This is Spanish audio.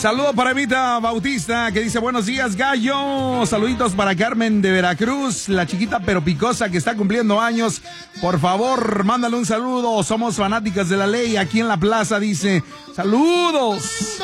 Saludo para Evita Bautista, que dice buenos días, gallo. Saluditos para Carmen de Veracruz, la chiquita pero picosa que está cumpliendo años. Por favor, mándale un saludo. Somos fanáticas de la ley aquí en la plaza, dice. Saludos.